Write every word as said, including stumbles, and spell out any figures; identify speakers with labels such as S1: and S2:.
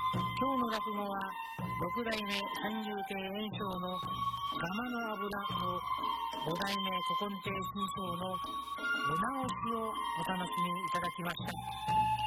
S1: 今日の落語は六代目三遊亭圓生の釜の油と五代目古今亭志ん生の出直しをお楽しみいただきました。